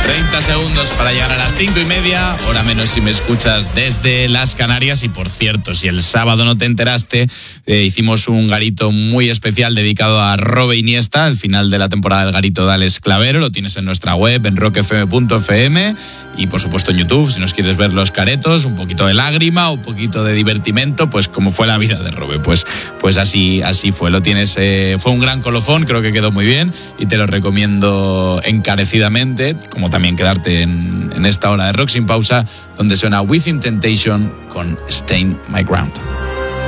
30 segundos para llegar a las 5:30, hora menos si me escuchas desde las Canarias. Y por cierto, si el sábado no te enteraste, hicimos un garito muy especial dedicado a Robe Iniesta, al final de la temporada del garito de Alex Clavero. Lo tienes en nuestra web, en rockfm.fm, y por supuesto en YouTube, si nos quieres ver los caretos, un poquito de lágrima, un poquito de divertimento, pues como fue la vida de Robe, pues así fue. Lo tienes, fue un gran colofón, creo que quedó muy bien y te lo recomiendo encarecidamente, como también quedarte en esta hora de Rock Sin Pausa, donde suena Within Temptation con Stain My Ground.